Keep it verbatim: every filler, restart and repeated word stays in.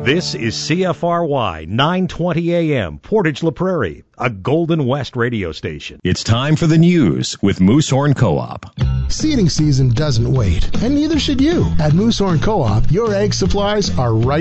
This is C F R Y nine twenty A M, Portage La Prairie, a Golden West radio station. It's time for the news with Moosehorn Co-op. Seeding season doesn't wait, and neither should you. At Moosehorn Co-op, your egg supplies are right